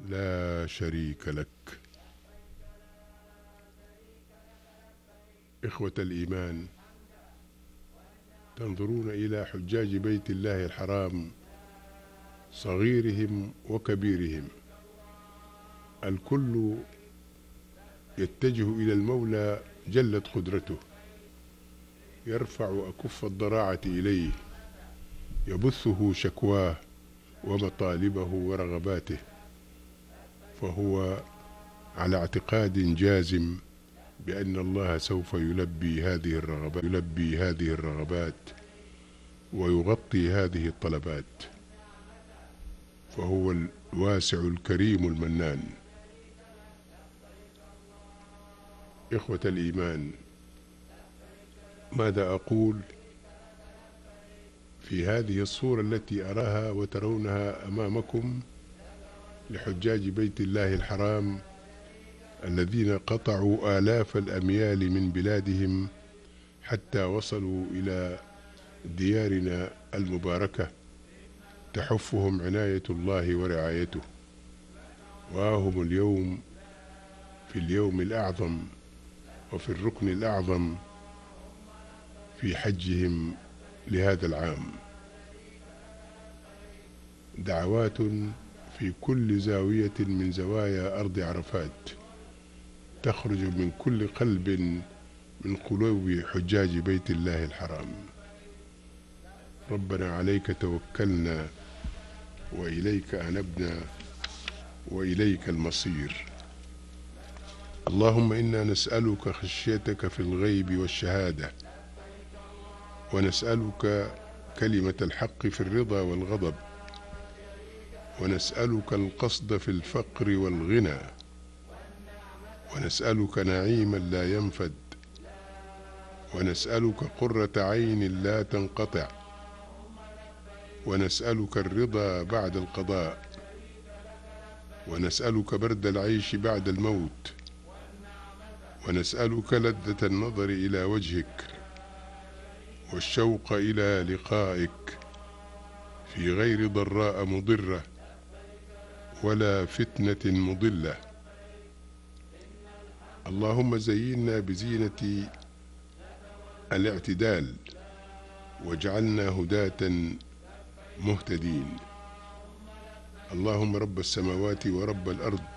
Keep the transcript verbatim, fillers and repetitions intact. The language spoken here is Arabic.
لا شريك لك. إخوة الإيمان، تنظرون إلى حجاج بيت الله الحرام صغيرهم وكبيرهم، الكل يتجه إلى المولى جلت قدرته، يرفع أكف الضراعة إليه، يبثه شكواه ومطالبه ورغباته، فهو على اعتقاد جازم بأن الله سوف يلبي هذه الرغبات يلبي هذه الرغبات ويغطي هذه الطلبات، فهو الواسع الكريم المنان. إخوة الإيمان، ماذا أقول في هذه الصورة التي أراها وترونها أمامكم لحجاج بيت الله الحرام الذين قطعوا آلاف الأميال من بلادهم حتى وصلوا إلى ديارنا المباركة تحفهم عناية الله ورعايته، وهم اليوم في اليوم الأعظم وفي الركن الأعظم في حجهم لهذا العام. دعوات في كل زاوية من زوايا أرض عرفات تخرج من كل قلب من قلوب حجاج بيت الله الحرام. ربنا عليك توكلنا وإليك أنبنا وإليك المصير. اللهم إنا نسألك خشيتك في الغيب والشهادة، ونسألك كلمة الحق في الرضا والغضب، ونسألك القصد في الفقر والغنى، ونسألك نعيما لا ينفد، ونسألك قرة عين لا تنقطع، ونسألك الرضا بعد القضاء، ونسألك برد العيش بعد الموت، ونسألك لذة النظر إلى وجهك والشوق إلى لقائك في غير ضراء مضرة ولا فتنة مضلة. اللهم زينا بزينة الاعتدال واجعلنا هداة مهتدين. اللهم رب السماوات ورب الأرض